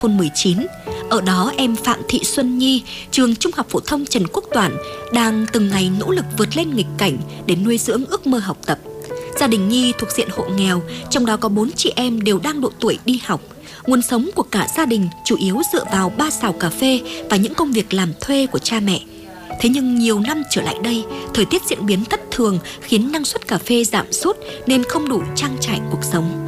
thôn 19. Ở đó em Phạm Thị Xuân Nhi, trường Trung học phổ thông Trần Quốc Toản đang từng ngày nỗ lực vượt lên nghịch cảnh để nuôi dưỡng ước mơ học tập. Gia đình Nhi thuộc diện hộ nghèo, trong đó có 4 chị em đều đang độ tuổi đi học. Nguồn sống của cả gia đình chủ yếu dựa vào 3 sào cà phê và những công việc làm thuê của cha mẹ. Thế nhưng nhiều năm trở lại đây, thời tiết diễn biến thất thường khiến năng suất cà phê giảm sút nên không đủ trang trải cuộc sống.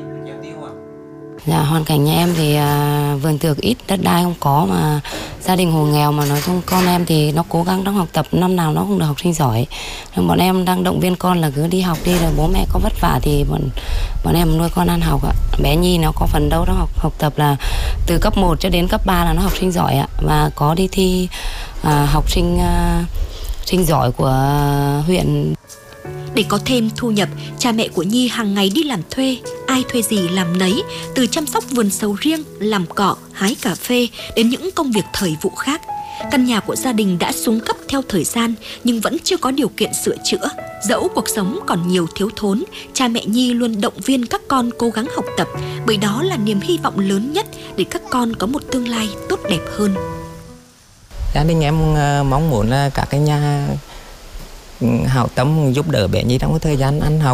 Dạ, hoàn cảnh nhà em thì vườn tược ít, đất đai không có, mà gia đình hộ nghèo, mà nói chung con em thì nó cố gắng trong học tập, năm nào nó cũng được học sinh giỏi. Nhưng bọn em đang động viên con là cứ đi học đi, rồi bố mẹ có vất vả thì bọn em nuôi con ăn học ạ. Bé Nhi nó có phấn đấu trong học tập là từ cấp 1 cho đến cấp 3 là nó học sinh giỏi ạ, và có đi thi học sinh giỏi của huyện. Để có thêm thu nhập, cha mẹ của Nhi hàng ngày đi làm thuê, ai thuê gì làm nấy, từ chăm sóc vườn sầu riêng, làm cỏ, hái cà phê đến những công việc thời vụ khác. Căn nhà của gia đình đã xuống cấp theo thời gian nhưng vẫn chưa có điều kiện sửa chữa. Dẫu cuộc sống còn nhiều thiếu thốn, cha mẹ Nhi luôn động viên các con cố gắng học tập, bởi đó là niềm hy vọng lớn nhất để các con có một tương lai tốt đẹp hơn. Gia đình em mong muốn là các cái nhà hảo tâm giúp đỡ bé Nhi trong cái thời gian ăn học,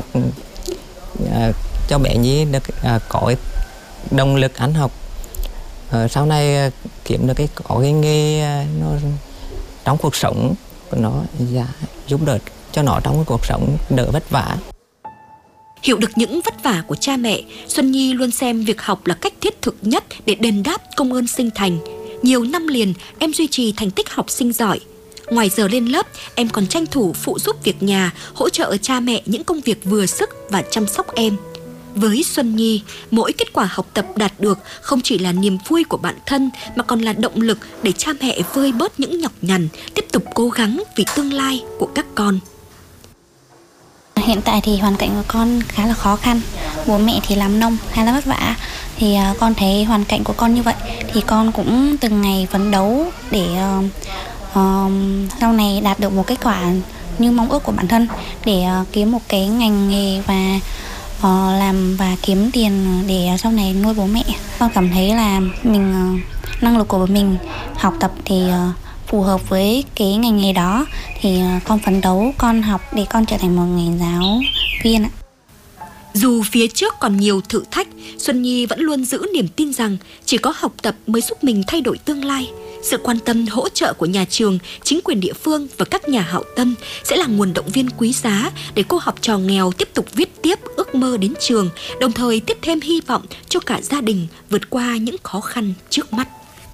cho bé Nhi được có động lực ăn học, sau này kiếm được có cái nghề nó trong cuộc sống của nó, giúp đỡ cho nó trong cái cuộc sống đỡ vất vả. Hiểu được những vất vả của cha mẹ, Xuân Nhi luôn xem việc học là cách thiết thực nhất để đền đáp công ơn sinh thành. Nhiều năm liền, em duy trì thành tích học sinh giỏi. Ngoài giờ lên lớp, em còn tranh thủ phụ giúp việc nhà, hỗ trợ cha mẹ những công việc vừa sức và chăm sóc em. Với Xuân Nhi, mỗi kết quả học tập đạt được không chỉ là niềm vui của bản thân mà còn là động lực để cha mẹ vơi bớt những nhọc nhằn, tiếp tục cố gắng vì tương lai của các con. Hiện tại thì hoàn cảnh của con khá là khó khăn, bố mẹ thì làm nông khá là vất vả. Thì con thấy hoàn cảnh của con như vậy thì con cũng từng ngày phấn đấu để sau này đạt được một kết quả như mong ước của bản thân, để kiếm một cái ngành nghề và làm và kiếm tiền để sau này nuôi bố mẹ. Con cảm thấy là năng lực của mình học tập thì phù hợp với cái ngành nghề đó, thì con phấn đấu con học để con trở thành một người giáo viên ạ. Dù phía trước còn nhiều thử thách, Xuân Nhi vẫn luôn giữ niềm tin rằng chỉ có học tập mới giúp mình thay đổi tương lai. Sự quan tâm hỗ trợ của nhà trường, chính quyền địa phương và các nhà hảo tâm sẽ là nguồn động viên quý giá để cô học trò nghèo tiếp tục viết tiếp ước mơ đến trường, đồng thời tiếp thêm hy vọng cho cả gia đình vượt qua những khó khăn trước mắt.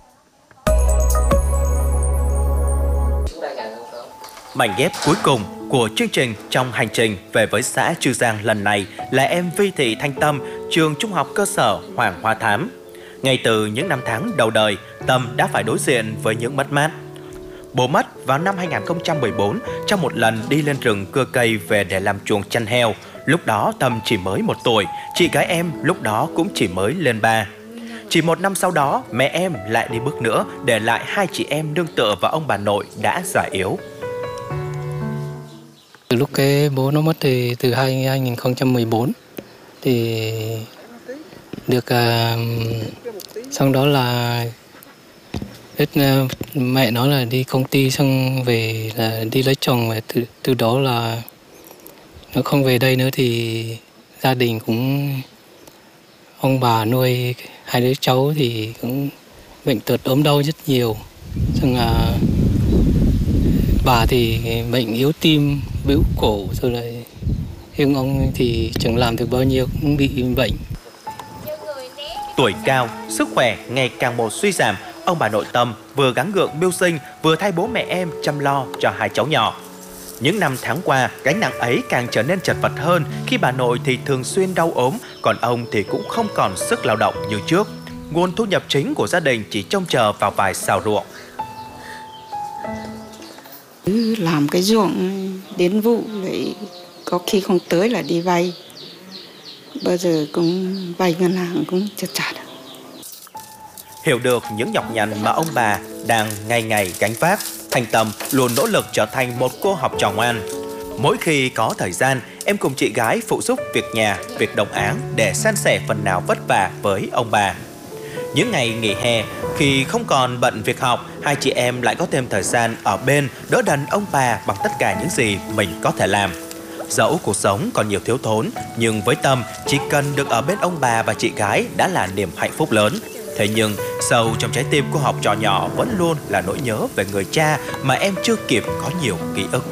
Mảnh ghép cuối cùng của chương trình trong hành trình về với xã Chư Giang lần này là em Vi Thị Thanh Tâm, trường Trung học cơ sở Hoàng Hoa Thám. Ngay từ những năm tháng đầu đời, Tâm đã phải đối diện với những mất mát. Bố mất vào năm 2014 trong một lần đi lên rừng cưa cây về để làm chuồng chăn heo. Lúc đó Tâm chỉ mới 1 tuổi, chị gái em lúc đó cũng chỉ mới lên 3. Chỉ 1 năm sau đó, mẹ em lại đi bước nữa, để lại 2 chị em nương tựa vào ông bà nội đã già yếu. Từ lúc cái bố nó mất thì từ 2014 thì được xong đó là mẹ nó là đi công ty, xong về là đi lấy chồng, và từ đó là nó không về đây nữa thì gia đình cũng, ông bà nuôi 2 đứa cháu thì cũng bệnh tật ốm đau rất nhiều. Xong bà thì bệnh yếu tim, bĩu cổ, rồi lại riêng ông thì chẳng làm được bao nhiêu, cũng bị bệnh. Tuổi cao, sức khỏe ngày càng một suy giảm, ông bà nội Tâm vừa gắng gượng mưu sinh, vừa thay bố mẹ em chăm lo cho 2 cháu nhỏ. Những năm tháng qua, gánh nặng ấy càng trở nên chật vật hơn khi bà nội thì thường xuyên đau ốm, còn ông thì cũng không còn sức lao động như trước. Nguồn thu nhập chính của gia đình chỉ trông chờ vào vài sào ruộng. Làm cái ruộng đến vụ lại có khi không tới là đi vay. Bây giờ cũng vay ngân hàng cũng chưa trả được. Hiểu được những nhọc nhằn mà ông bà đang ngày ngày gánh vác, Thanh Tâm luôn nỗ lực trở thành một cô học trò ngoan. Mỗi khi có thời gian, em cùng chị gái phụ giúp việc nhà, việc đồng áng để san sẻ phần nào vất vả với ông bà. Những ngày nghỉ hè, khi không còn bận việc học, hai chị em lại có thêm thời gian ở bên đỡ đần ông bà bằng tất cả những gì mình có thể làm. Dẫu cuộc sống còn nhiều thiếu thốn, nhưng với Tâm, chỉ cần được ở bên ông bà và chị gái đã là niềm hạnh phúc lớn. Thế nhưng, sâu trong trái tim của Học trò nhỏ vẫn luôn là nỗi nhớ về người cha mà em chưa kịp có nhiều ký ức.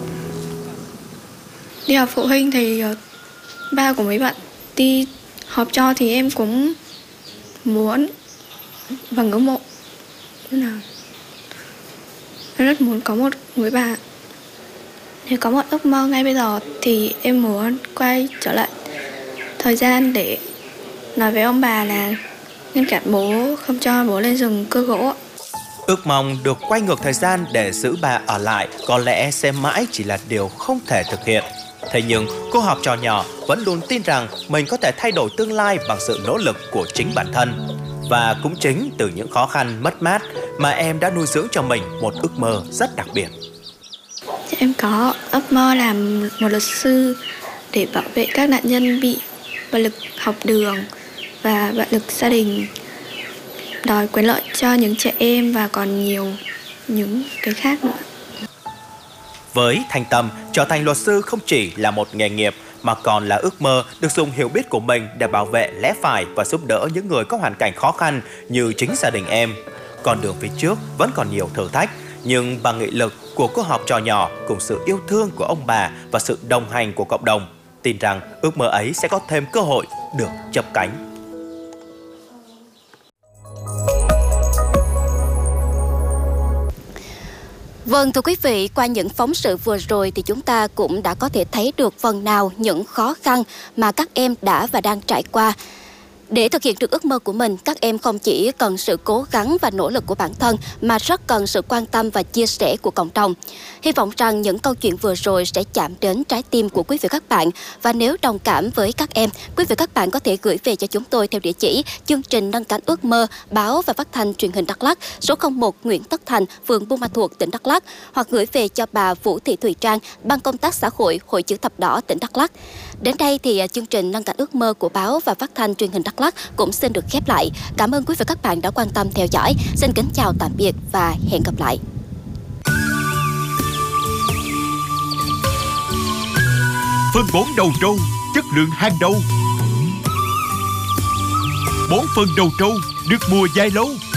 Đi học phụ huynh thì ba của mấy bạn đi học cho thì em cũng muốn và ngưỡng mộ. Em rất muốn có một người bạn. Nếu có một ước mơ ngay bây giờ thì em muốn quay trở lại thời gian để nói với ông bà là ngăn cản bố không cho bố lên rừng cưa gỗ. Ước mong được quay ngược thời gian để giữ bà ở lại có lẽ sẽ mãi chỉ là điều không thể thực hiện. Thế nhưng cô Học trò nhỏ vẫn luôn tin rằng mình có thể thay đổi tương lai bằng sự nỗ lực của chính bản thân. Và cũng chính từ những khó khăn mất mát mà em đã nuôi dưỡng cho mình một ước mơ rất đặc biệt. Em có ước mơ làm một luật sư để bảo vệ các nạn nhân bị bạo lực học đường và bạo lực gia đình, đòi quyền lợi cho những trẻ em và còn nhiều những cái khác nữa. Với Thanh Tâm, trở thành luật sư không chỉ là một nghề nghiệp mà còn là ước mơ được dùng hiểu biết của mình để bảo vệ lẽ phải và giúp đỡ những người có hoàn cảnh khó khăn như chính gia đình em. Con đường phía trước vẫn còn nhiều thử thách, nhưng bằng nghị lực của cô Học trò nhỏ cùng sự yêu thương của ông bà và sự đồng hành của cộng đồng, tin rằng ước mơ ấy sẽ có thêm cơ hội được chập cánh. Vâng, thưa quý vị, qua những phóng sự vừa rồi thì chúng ta cũng đã có thể thấy được phần nào những khó khăn mà các em đã và đang trải qua. Để thực hiện được ước mơ của mình, các em không chỉ cần sự cố gắng và nỗ lực của bản thân mà rất cần sự quan tâm và chia sẻ của cộng đồng. Hy vọng rằng những câu chuyện vừa rồi sẽ chạm đến trái tim của quý vị các bạn. Và nếu đồng cảm với các em, quý vị các bạn có thể gửi về cho chúng tôi theo địa chỉ chương trình Nâng cánh ước mơ, báo và phát thanh truyền hình Đắk Lắk, số 01 Nguyễn Tất Thành, phường Buôn Ma Thuột, tỉnh Đắk Lắk, hoặc gửi về cho bà Vũ Thị Thùy Trang, Ban công tác xã hội, Hội chữ thập đỏ tỉnh Đắk Lắk. Đến đây thì chương trình Nâng cánh ước mơ của báo và phát thanh truyền hình Đắk Lắk cũng xin được khép lại. Cảm ơn quý vị và các bạn đã quan tâm theo dõi. Xin kính chào tạm biệt và hẹn gặp lại. Phân bón đầu trâu, chất lượng hàng đầu. Bón phân đầu trâu được mùa dài lâu.